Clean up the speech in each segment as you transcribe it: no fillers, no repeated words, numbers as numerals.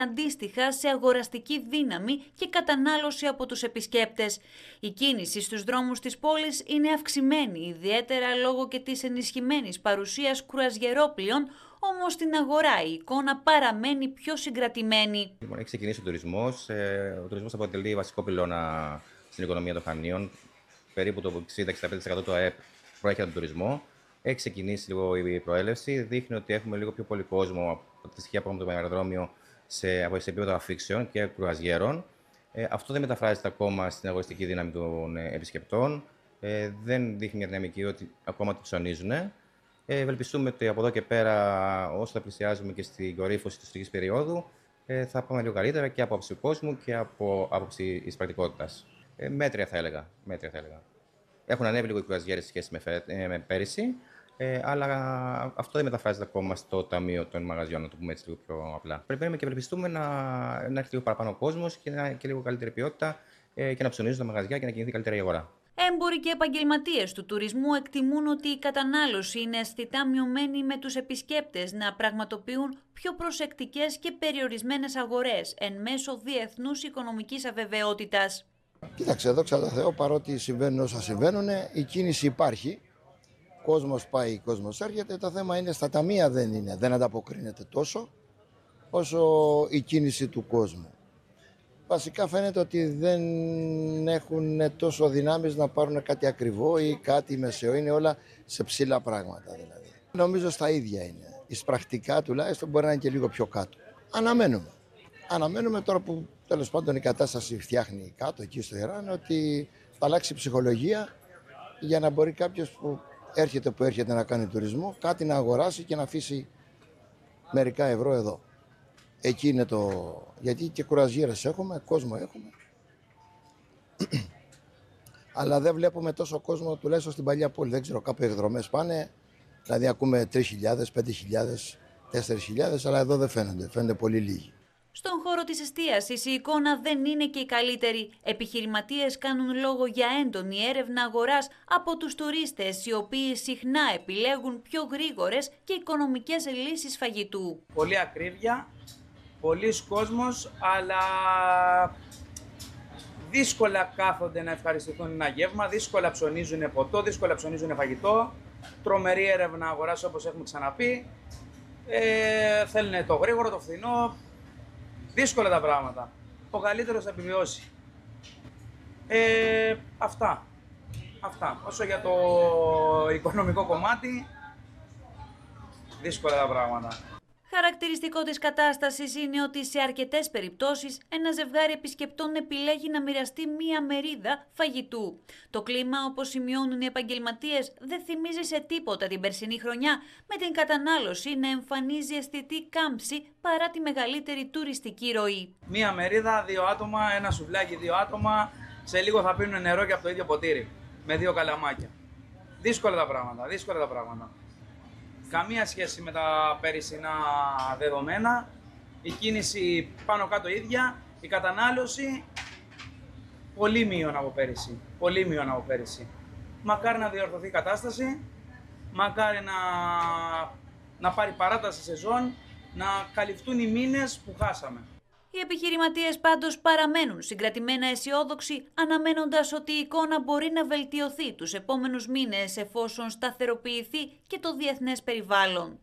αντίστοιχα σε αγοραστική δύναμη και κατανάλωση από τους επισκέπτες. Η κίνηση στους δρόμους της πόλης είναι αυξημένη, ιδιαίτερα λόγω και της ενισχυμένης παρουσίας κρουαζιερόπλοιων, όμως στην αγορά η εικόνα παραμένει πιο συγκρατημένη. Λοιπόν, έχει ξεκινήσει ο τουρισμός. Ο τουρισμός αποτελεί βασικό πυλώνα στην οικονομία των Χανίων. Περίπου το 60-65% του ΑΕΠ προέρχεται από τον τουρισμό. Έχει ξεκινήσει λίγο η προέλευση. Δείχνει ότι έχουμε λίγο πιο πολύ κόσμο από τη στοιχεία που έχουμε το αεροδρόμιο σε επίπεδο αφήξεων και κρουαζιέρων. Αυτό δεν μεταφράζεται ακόμα στην αγοραστική δύναμη των επισκεπτών. Δεν δείχνει μια δυναμική ότι ακόμα το ψωνίζουν. Ευελπιστούμε ότι από εδώ και πέρα, όσο θα πλησιάζουμε και στην κορύφωση της τουριστικής περίοδου, θα πάμε λίγο καλύτερα και από άποψη του κόσμου και από άποψη της πρακτικότητας. Μέτρια θα έλεγα. Έχουν ανέβει λίγο οι κρουαζιέρες σε σχέση με πέρυσι, αλλά αυτό δεν μεταφράζεται ακόμα στο ταμείο των μαγαζιών, να το πούμε έτσι λίγο πιο απλά. Περιμένουμε και ευελπιστούμε να έρθει λίγο παραπάνω ο κόσμος και λίγο καλύτερη ποιότητα και να ψωνίζουν τα μαγαζιά και να κινηθεί καλύτερα η αγορά. Έμποροι και επαγγελματίες του τουρισμού εκτιμούν ότι η κατανάλωση είναι αισθητά μειωμένη, με τους επισκέπτες να πραγματοποιούν πιο προσεκτικές και περιορισμένες αγορές εν μέσω διεθνούς οικονομικής αβεβαιότητας. Κοίταξε, δόξα τω Θεώ, παρότι συμβαίνουν όσα συμβαίνουν, η κίνηση υπάρχει. Κόσμος πάει, κόσμος έρχεται. Το θέμα είναι στα ταμεία δεν ανταποκρίνεται τόσο όσο η κίνηση του κόσμου. Βασικά φαίνεται ότι δεν έχουν τόσο δυνάμεις να πάρουν κάτι ακριβό ή κάτι μεσαίο. Είναι όλα σε ψηλά πράγματα δηλαδή. Νομίζω στα ίδια είναι. Εις πρακτικά τουλάχιστον μπορεί να είναι και λίγο πιο κάτω. Αναμένουμε τώρα που τέλος πάντων η κατάσταση φτιάχνει κάτω εκεί στο Ιράν, ότι θα αλλάξει η ψυχολογία για να μπορεί κάποιος που έρχεται να κάνει τουρισμό κάτι να αγοράσει και να αφήσει μερικά ευρώ εδώ. Εκεί είναι γιατί και κουραζιέρες έχουμε, κόσμο έχουμε. Αλλά δεν βλέπουμε τόσο κόσμο, τουλάχιστον στην παλιά πόλη. Δεν ξέρω, κάπου οι εκδρομές πάνε, δηλαδή ακούμε 3.000, 5.000, 4.000, αλλά εδώ δεν φαίνονται πολύ λίγοι. Στον χώρο της εστίασης η εικόνα δεν είναι και η καλύτερη. Επιχειρηματίες κάνουν λόγο για έντονη έρευνα αγοράς από τους τουρίστες, οι οποίοι συχνά επιλέγουν πιο γρήγορες και οικονομικές λύσεις φαγητού. Πολύ ακρίβεια, πολλής κόσμος, αλλά δύσκολα κάθονται να ευχαριστηθούν ένα γεύμα, δύσκολα ψωνίζουν ποτό, δύσκολα ψωνίζουν φαγητό. Τρομερή έρευνα αγοράς, όπως έχουμε ξαναπεί. Θέλουν το γρήγορο, το φθηνό. Δύσκολα τα πράγματα. Ο καλύτερος θα επιβιώσει. Αυτά. Όσο για το οικονομικό κομμάτι, δύσκολα τα πράγματα. Χαρακτηριστικό της κατάστασης είναι ότι σε αρκετές περιπτώσεις ένα ζευγάρι επισκεπτών επιλέγει να μοιραστεί μία μερίδα φαγητού. Το κλίμα, όπως σημειώνουν οι επαγγελματίες, δεν θυμίζει σε τίποτα την περσινή χρονιά, με την κατανάλωση να εμφανίζει αισθητή κάμψη παρά τη μεγαλύτερη τουριστική ροή. Μία μερίδα, 2 άτομα, ένα σουβλάκι 2 άτομα, σε λίγο θα πίνουν νερό και από το ίδιο ποτήρι, με 2 καλαμάκια. Δύσκολα τα πράγματα. Καμία σχέση με τα πέρυσινα δεδομένα, η κίνηση πάνω κάτω ίδια, η κατανάλωση πολύ μείον από πέρυσι. Μακάρι να διορθωθεί η κατάσταση, μακάρι να πάρει παράταση σεζόν, να καλυφθούν οι μήνες που χάσαμε. Οι επιχειρηματίες πάντως παραμένουν συγκρατημένα αισιόδοξοι, αναμένοντας ότι η εικόνα μπορεί να βελτιωθεί τους επόμενους μήνες εφόσον σταθεροποιηθεί και το διεθνές περιβάλλον.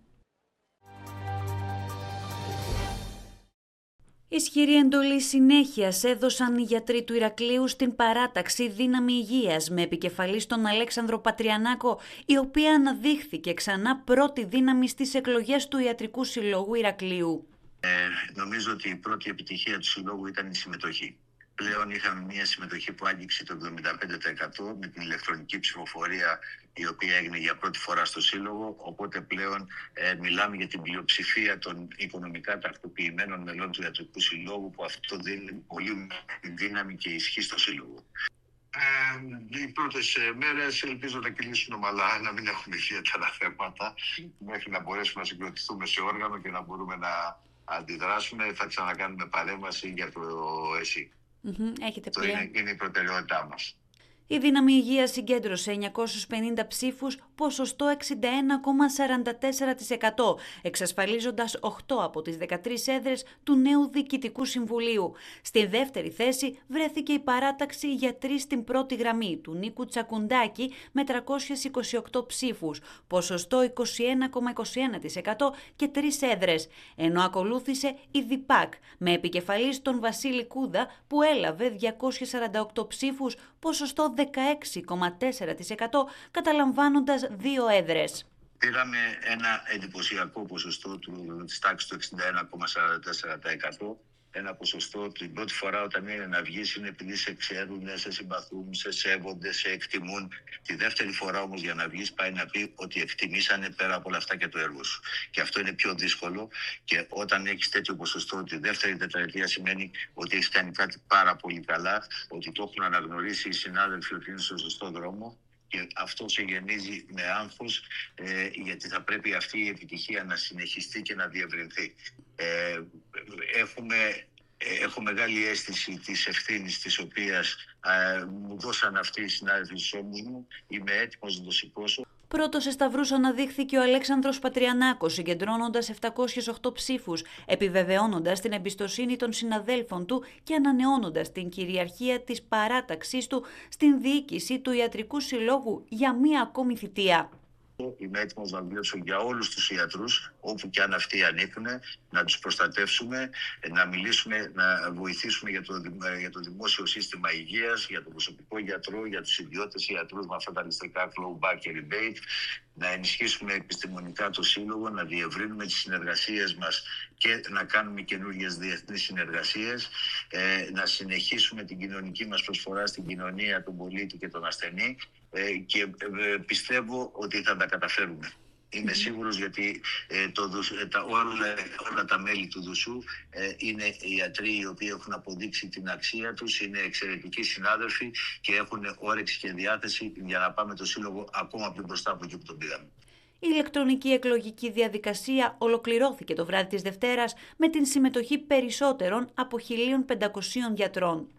Ισχυρή εντολή συνέχειας έδωσαν οι γιατροί του Ηρακλείου στην παράταξη Δύναμη Υγείας, με επικεφαλής τον Αλέξανδρο Πατριανάκο, η οποία αναδείχθηκε ξανά πρώτη δύναμη στις εκλογές του Ιατρικού Συλλόγου Ηρακλείου. Νομίζω ότι η πρώτη επιτυχία του Συλλόγου ήταν η συμμετοχή. Πλέον είχαμε μια συμμετοχή που άγγιξε το 75% με την ηλεκτρονική ψηφοφορία, η οποία έγινε για πρώτη φορά στο Σύλλογο. Οπότε πλέον μιλάμε για την πλειοψηφία των οικονομικά τακτοποιημένων μελών του Ιατρικού Συλλόγου, που αυτό δίνει πολύ δύναμη και ισχύ στο Σύλλογο. Οι πρώτες μέρες ελπίζω να κυλήσουν ομαλά, να μην έχουμε ιδιαίτερα θέματα, μέχρι να μπορέσουμε να συγκροτηθούμε σε όργανο και να μπορούμε να αντιδράσουμε. Θα ξανακάνουμε παρέμβαση για το ΕΣΥ. Έχετε πλέον. Είναι η προτεραιότητά μας. Η Δύναμη Υγείας συγκέντρωσε 950 ψήφους, ποσοστό 61,44%, εξασφαλίζοντας 8 από τις 13 έδρες του νέου Διοικητικού Συμβουλίου. Στη δεύτερη θέση βρέθηκε η παράταξη γιατροί στην πρώτη γραμμή του Νίκου Τσακουντάκη με 328 ψήφους, ποσοστό 21,21% και 3 έδρες, ενώ ακολούθησε η ΔΙΠΑΚ με επικεφαλής τον Βασίλη Κούδα που έλαβε 248 ψήφους, ποσοστό 16,4%, καταλαμβάνοντας 2 έδρες. Πήραμε ένα εντυπωσιακό ποσοστό της τάξης του 61,44%. Ένα ποσοστό την πρώτη φορά όταν είναι να βγεις είναι επειδή σε ξέρουν, σε συμπαθούν, σε σέβονται, σε εκτιμούν. Τη δεύτερη φορά όμως για να βγεις πάει να πει ότι εκτιμήσανε πέρα από όλα αυτά και το έργο σου. Και αυτό είναι πιο δύσκολο και όταν έχεις τέτοιο ποσοστό τη δεύτερη τετραετία σημαίνει ότι έχεις κάνει κάτι πάρα πολύ καλά, ότι το έχουν αναγνωρίσει οι συνάδελφοι ότι είναι στο σωστό δρόμο. Και αυτό σε γεμίζει με άγχος, γιατί θα πρέπει αυτή η επιτυχία να συνεχιστεί και να διευρυνθεί. Έχω μεγάλη αίσθηση της ευθύνης της οποίας μου δώσαν αυτοί οι συνάδελφοι στους ώμους μου. Είμαι έτοιμος να το σηκώσω. Πρώτος σε σταυρούς αναδείχθηκε ο Αλέξανδρος Πατριανάκος, συγκεντρώνοντας 708 ψήφους, επιβεβαιώνοντας την εμπιστοσύνη των συναδέλφων του και ανανεώνοντας την κυριαρχία της παράταξής του στην διοίκηση του Ιατρικού Συλλόγου για μία ακόμη θητεία. Είμαι έτοιμος να δουλέψω για όλους τους ιατρούς, όπου και αν αυτοί ανήκουν, να τους προστατεύσουμε, να μιλήσουμε, να βοηθήσουμε για το δημόσιο σύστημα υγείας, για τον προσωπικό γιατρό, για τους ιδιώτες ιατρούς με αυτά τα ληστρικά clawback και rebate, να ενισχύσουμε επιστημονικά το σύλλογο, να διευρύνουμε τις συνεργασίες μας και να κάνουμε καινούργιες διεθνείς συνεργασίες, να συνεχίσουμε την κοινωνική μας προσφορά στην κοινωνία, τον πολίτη και τον ασθενή και πιστεύω ότι θα τα καταφέρουμε. Είμαι σίγουρος γιατί όλα τα μέλη του ΔΟΣΟΥ είναι ιατροί οι οποίοι έχουν αποδείξει την αξία τους, είναι εξαιρετικοί συνάδελφοι και έχουν όρεξη και διάθεση για να πάμε το σύλλογο ακόμα πιο μπροστά από εκεί που τον πήγαμε. Η ηλεκτρονική εκλογική διαδικασία ολοκληρώθηκε το βράδυ της Δευτέρας με την συμμετοχή περισσότερων από 1.500 γιατρών.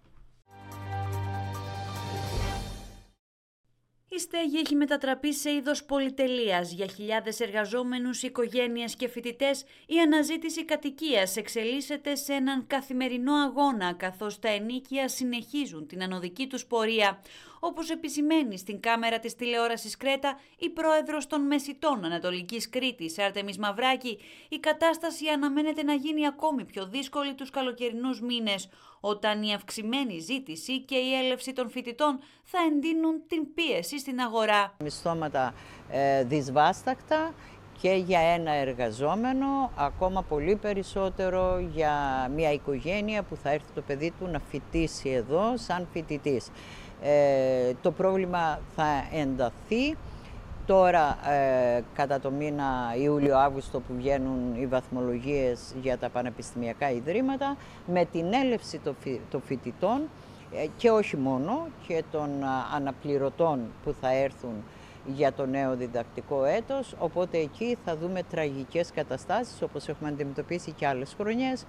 Η στέγη έχει μετατραπεί σε είδος πολυτελείας για χιλιάδες εργαζόμενους, οικογένειες και φοιτητές. Η αναζήτηση κατοικίας εξελίσσεται σε έναν καθημερινό αγώνα, καθώς τα ενοίκια συνεχίζουν την ανωδική τους πορεία. Όπως επισημαίνει στην κάμερα της τηλεόρασης Κρέτα η πρόεδρος των Μεσιτών Ανατολικής Κρήτης, Άρτεμις Μαυράκη, η κατάσταση αναμένεται να γίνει ακόμη πιο δύσκολη τους καλοκαιρινούς μήνες, όταν η αυξημένη ζήτηση και η έλευση των φοιτητών θα εντείνουν την πίεση στην αγορά. Μισθώματα δυσβάστακτα και για ένα εργαζόμενο, ακόμα πολύ περισσότερο για μια οικογένεια που θα έρθει το παιδί του να φοιτήσει εδώ σαν φοιτητής. Το πρόβλημα θα ενταθεί τώρα κατά το μήνα Ιούλιο-Αύγουστο που βγαίνουν οι βαθμολογίες για τα πανεπιστημιακά ιδρύματα, με την έλευση των φοιτητών και όχι μόνο, και των αναπληρωτών που θα έρθουν για το νέο διδακτικό έτος, οπότε εκεί θα δούμε τραγικές καταστάσεις όπως έχουμε αντιμετωπίσει και άλλες χρονιές,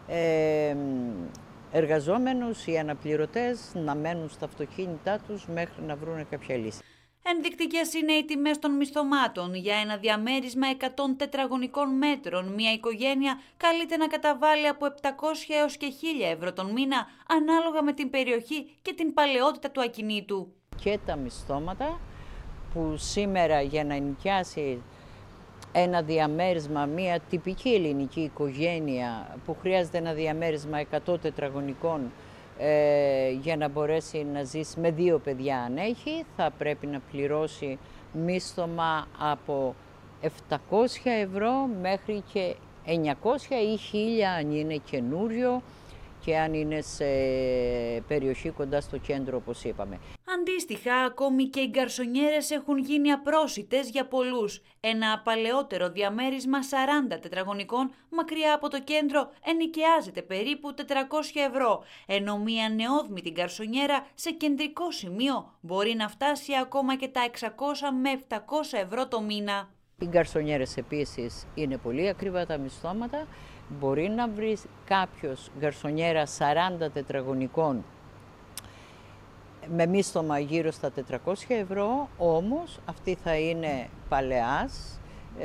εργαζόμενους ή αναπληρωτές να μένουν στα αυτοκίνητά τους μέχρι να βρουν κάποια λύση. Ενδεικτικές είναι οι τιμές των μισθωμάτων. Για ένα διαμέρισμα 100 τετραγωνικών μέτρων, μια οικογένεια καλείται να καταβάλει από 700 έως και 1.000 ευρώ τον μήνα, ανάλογα με την περιοχή και την παλαιότητα του ακινήτου. Και τα μισθώματα που σήμερα για να ενοικιάσει ένα διαμέρισμα, μια τυπική ελληνική οικογένεια που χρειάζεται ένα διαμέρισμα 100 τετραγωνικών για να μπορέσει να ζήσει με 2 παιδιά αν έχει, θα πρέπει να πληρώσει μίσθωμα από 700 ευρώ μέχρι και 900 ή 1.000 αν είναι καινούριο και αν είναι σε περιοχή κοντά στο κέντρο όπως είπαμε. Αντίστοιχα, ακόμη και οι γκαρσονιέρες έχουν γίνει απρόσιτες για πολλούς. Ένα παλαιότερο διαμέρισμα 40 τετραγωνικών μακριά από το κέντρο ενοικιάζεται περίπου 400 ευρώ, ενώ μια νεόδμητη γκαρσονιέρα σε κεντρικό σημείο μπορεί να φτάσει ακόμα και τα 600 με 700 ευρώ το μήνα. Οι γκαρσονιέρες επίσης είναι πολύ ακριβά τα μισθώματα. Μπορεί να βρει κάποιος γκαρσονιέρα 40 τετραγωνικών με μίστομα γύρω στα 400 ευρώ, όμως αυτή θα είναι παλαιάς,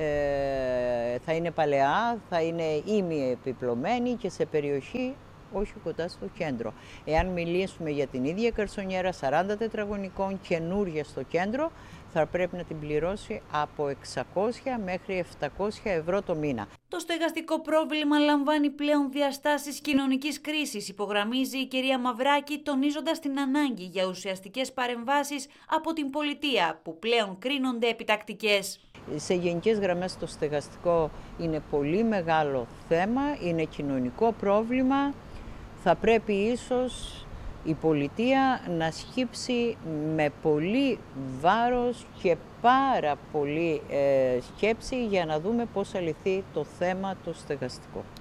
θα είναι ημιεπιπλωμένη και σε περιοχή όχι κοντά στο κέντρο. Εάν μιλήσουμε για την ίδια καρσονιέρα 40 τετραγωνικών καινούργια στο κέντρο, θα πρέπει να την πληρώσει από 600 μέχρι 700 ευρώ το μήνα. Το στεγαστικό πρόβλημα λαμβάνει πλέον διαστάσεις κοινωνικής κρίσης, υπογραμμίζει η κυρία Μαυράκη, τονίζοντας την ανάγκη για ουσιαστικές παρεμβάσεις από την πολιτεία, που πλέον κρίνονται επιτακτικές. Σε γενικές γραμμές το στεγαστικό είναι πολύ μεγάλο θέμα, είναι κοινωνικό πρόβλημα. Θα πρέπει ίσως η πολιτεία να σκύψει με πολύ βάρος και πάρα πολύ σκέψη για να δούμε πώς θα λυθεί το θέμα το στεγαστικό.